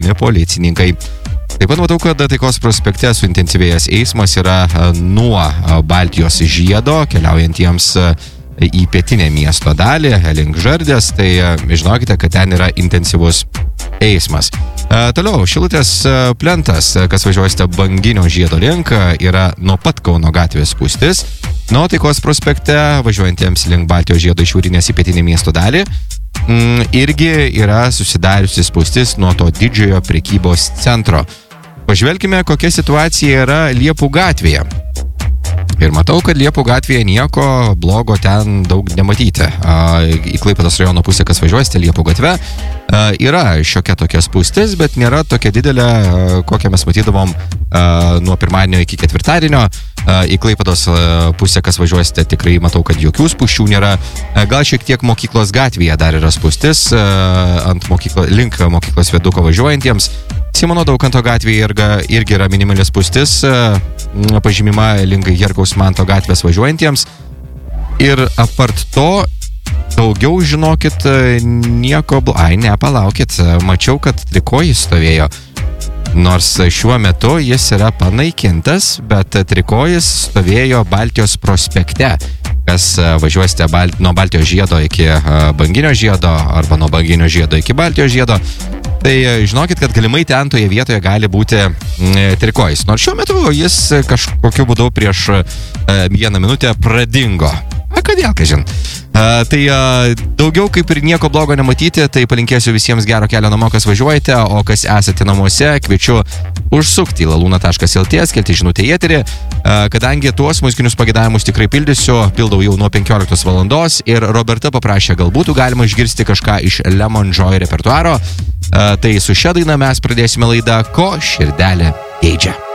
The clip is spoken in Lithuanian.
policininkai. Taip pat matau, kad Taikos prospekte suintensyvėjęs eismas yra nuo Baltijos žiedo, keliaujantiems į pietinę miesto dalį, link Žardės, tai žinokite, kad ten yra intensyvus eismas. Toliau, Šilutės plentas, kas važiuosite Banginio žiedo link, yra nuo pat Kauno gatvės spūstis. Nuo Taikos prospekte, važiuojantiems link Baltijos žiedo iš šiaurinės į pietinę miesto dalį, irgi yra susidariusi spūstis nuo to didžiojo prekybos centro. Pažvelkime, kokia situacija yra Liepų gatvėje. Ir matau, kad Liepų gatvėje nieko blogo ten daug nematyti. Į Klaipėdos rajono pusę, kas važiuosite Liepų gatve, yra šiokia tokia spūstis, bet nėra tokia didelė, kokią mes matydavom nuo pirmadienio iki ketvirtadienio. Į Klaipėdos pusę, kas važiuosite, tikrai matau, kad jokių spūsčių nėra. Gal šiek tiek Mokyklos gatvėje dar yra spūstis link Mokyklos viaduko važiuojantiems. Simono Daukanto gatvėje irgi yra minimali spūstis, pažymima link Herkaus Manto gatvės važiuojantiems. Ir apart to, daugiau žinokit, nieko palaukit, mačiau, kad trikojis stovėjo. Nors šiuo metu jis yra panaikintas, bet trikojis stovėjo Baltijos prospekte. Kas važiuosite nuo Baltijos žiedo iki Banginio žiedo arba nuo Banginio žiedo iki Baltijos žiedo, tai žinokit, kad galimai ten toje vietoje gali būti trikojis. Nors šiuo metu jis kažkokiu būdu prieš 1 minutę pradingo. Kodėl, kažin? Tai daugiau kaip ir nieko blogo nematyti, tai palinkėsiu visiems gero kelio namo, kas važiuojate, o kas esate namuose, kviečiu užsukti į laluna.lt, skelti žinutę į eterį, kadangi tuos muzikinius pageidavimus tikrai pildau jau nuo 15 valandos ir Roberta paprašė, galbūt galima išgirsti kažką iš Lemon Joy repertuaro, tai su šia daina mes pradėsime laidą Ko širdelė geidžia.